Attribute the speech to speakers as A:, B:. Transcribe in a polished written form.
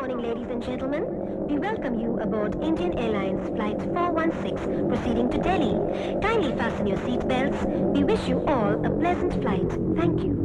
A: morning, ladies and gentlemen. We welcome you aboard Indian Airlines Flight 416 proceeding to Delhi. Kindly fasten your seat belts. We wish you all a pleasant flight. Thank you.